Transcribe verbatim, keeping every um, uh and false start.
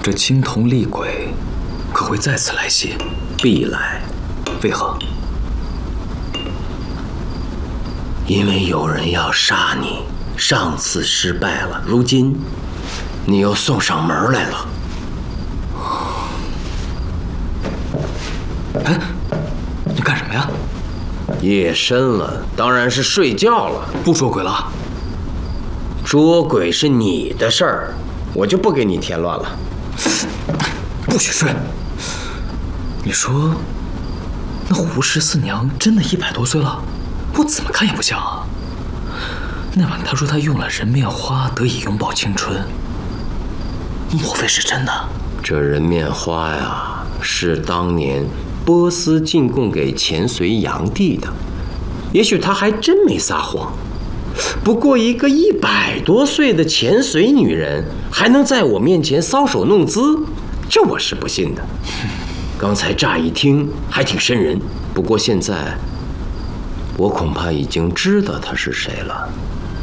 这青铜厉鬼可会再次来袭？ 必来。 为何？ 因为有人要杀你，上次失败了，如今你又送上门来了。 哎，你干什么呀？ 夜深了，当然是睡觉了。 不捉鬼了？ 捉鬼是你的事儿，我就不给你添乱了。 不许睡！你说，那胡十四娘真的一百多岁了？我怎么看也不像啊。那晚她说她用了人面花得以永葆青春，莫非是真的？ 这人面花呀，是当年波斯进贡给前隋炀帝的，也许他还真没撒谎。不过一个一百多岁的前隋女人还能在我面前搔首弄姿，这我是不信的。刚才乍一听还挺瘆人，不过现在我恐怕已经知道她是谁了。